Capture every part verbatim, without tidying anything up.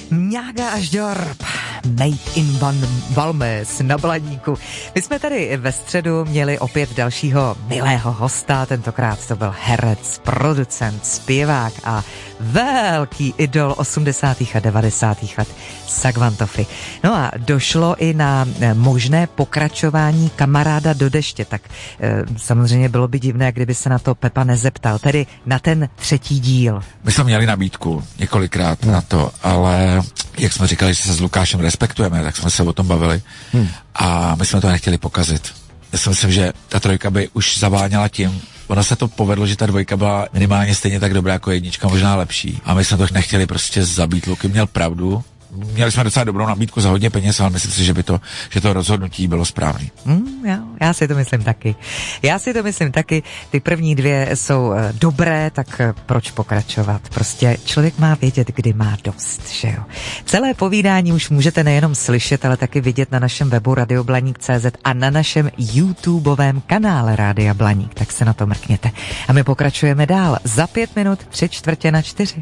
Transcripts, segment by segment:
Mňága až Dorp, Made in Valmes na Blaníku. My jsme tady ve středu měli opět dalšího milého hosta, tentokrát to byl herec, producent, zpěvák a velký idol osmdesátých a devadesátých let Sagvantofy. No a došlo i na možné pokračování Kamaráda do deště, tak e, samozřejmě bylo by divné, kdyby se na to Pepa nezeptal, tedy na ten třetí díl. My jsme měli nabídku několikrát hmm. na to, ale jak jsme říkali, že se s Lukášem respektujeme, tak jsme se o tom bavili hmm. a my jsme to nechtěli pokazit. Já si myslím, že ta trojka by už zaváněla tím, ono se to povedlo, že ta dvojka byla minimálně stejně tak dobrá jako jednička, možná lepší. A my jsme to nechtěli prostě zabít. Luky měl pravdu. Měli jsme docela dobrou nabídku za hodně peněz, ale myslím si, že by to, že to rozhodnutí bylo správné. Mm, já, já si to myslím taky. Já si to myslím taky. Ty první dvě jsou uh, dobré, tak uh, proč pokračovat? Prostě člověk má vědět, kdy má dost, že jo? Celé povídání už můžete nejenom slyšet, ale taky vidět na našem webu radio blaník tečka cé zet a na našem YouTubeovém kanále Rádia Blaník, tak se na to mrkněte. A my pokračujeme dál. Za pět minut tři čtvrtě na čtyři.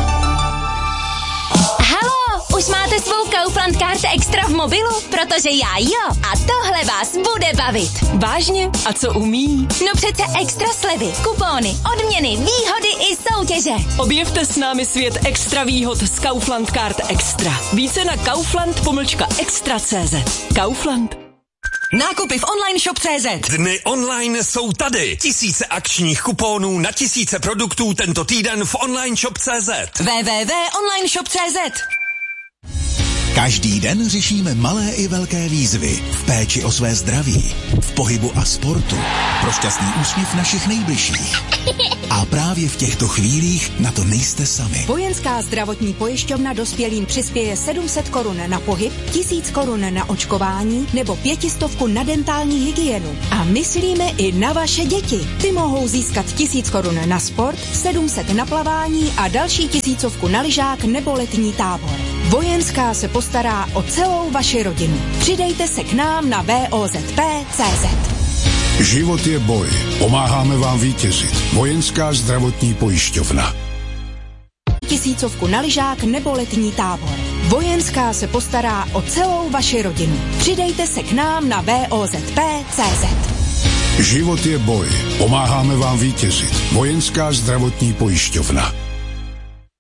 Už máte svou Kaufland Card Extra v mobilu? Protože já jo. A tohle vás bude bavit. Vážně? A co umí? No přece extra slevy, kupóny, odměny, výhody i soutěže. Objevte s námi svět extra výhod z Kaufland Card Extra. Více na kaufland pomlčka extra tečka cé zet. Kaufland. Nákupy v online shop tečka cé zet. Dny online jsou tady. Tisíce akčních kuponů na tisíce produktů tento týden v online shop tečka cé zet. w w w tečka online shop tečka cé zet. Každý den řešíme malé i velké výzvy v péči o své zdraví, v pohybu a sportu, pro šťastný úsměv našich nejbližších. A právě v těchto chvílích na to nejste sami. Vojenská zdravotní pojišťovna dospělým přispěje sedm set korun na pohyb, tisíc korun na očkování nebo pětistovku na dentální hygienu. A myslíme i na vaše děti. Ty mohou získat tisíc korun na sport, sedm set na plavání a další tisícovku na lyžák nebo letní tábor. Vojenská se postará o celou vaši rodinu. Přidejte se k nám na v o z p tečka cé zet. Život je boj. Pomáháme vám vítězit. Vojenská zdravotní pojišťovna. Tisícovku na lyžák nebo letní tábor. Vojenská se postará o celou vaši rodinu. Přidejte se k nám na v o z p tečka cé zet. Život je boj. Pomáháme vám vítězit. Vojenská zdravotní pojišťovna.